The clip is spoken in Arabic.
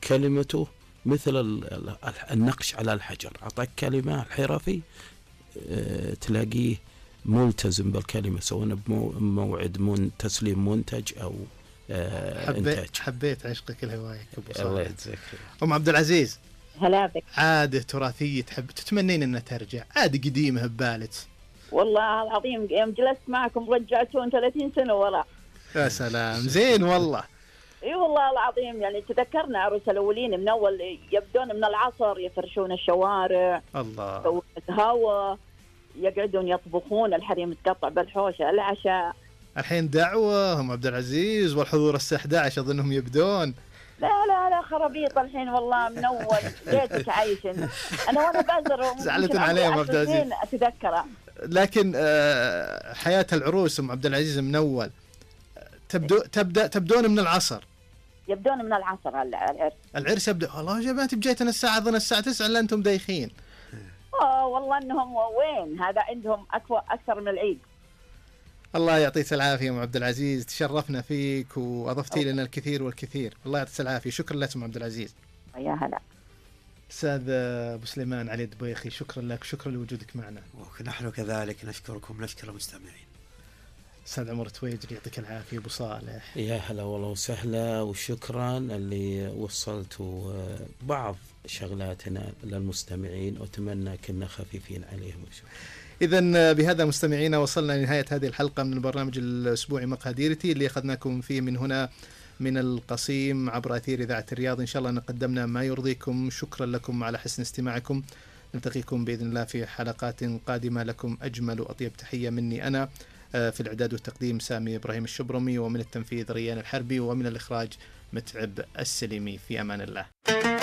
كلمته مثل النقش على الحجر. أعطاك كلمة الحرفي تلاقيه ملتزم بالكلمة، سواء بموعد تسليم منتج أو إنتاج. حبيت عشقك الهواية أبو صالح. الله يجزاك. أم عبد العزيز، هلا بك. عادة تراثية تتمنين أنها ترجع، عادة قديمة ببالك؟ والله العظيم يوم جلست معكم رجعتون 30 سنة وراء. يا سلام، زين والله. اي والله العظيم، يعني تذكرنا عروس الاولين من اول، يبدون من العصر يفرشون الشوارع، الله، يسوون الهواء، يقعدون يطبخون، الحريم تقطع بالحوشه العشاء. الحين دعوة هم عبد العزيز والحضور الساعة 11 أظنهم يبدون. لا خرابيط الحين والله من اول بيتك عايش. انا وانا بازر زعلت عليهم عبد العزيز اتذكره. لكن حياة العروس ام عبد العزيز من اول تبدون من العصر. يبدون من العصر. العرس يبدأ. والله يا جماعة بجيتنا الساعة أظن الساعة 9 إلا أنتم دايخين. والله انهم وين هذا عندهم اكثر من العيد. الله يعطيك العافية ام عبد العزيز، تشرفنا فيك واضفتي لنا الكثير والكثير. الله يعطيك العافية، شكرا لك ام عبد العزيز. يا هلا. استاذ ابو سليمان علي الدبيخي، شكرا لك، شكرا لوجودك معنا. ونحن كذلك نشكركم، نشكر المستمعين. استاذ عمر تويجري يعطيك العافية. ابو صالح، يا هلا والله وسهلا، وشكرا اللي وصلتوا بعض شغلاتنا للمستمعين، واتمنى كنا خفيفين عليهم. إذن بهذا مستمعينا وصلنا لنهاية هذه الحلقة من البرنامج الأسبوعي مقاديرتي اللي أخذناكم فيه من هنا من القصيم عبر أثير إذاعة الرياض. إن شاء الله أن قدمنا ما يرضيكم. شكرا لكم على حسن استماعكم. نلتقيكم بإذن الله في حلقات قادمة. لكم أجمل وأطيب تحية مني أنا، في الإعداد والتقديم سامي إبراهيم الشبرمي، ومن التنفيذ ريان الحربي، ومن الإخراج متعب السليمي. في أمان الله.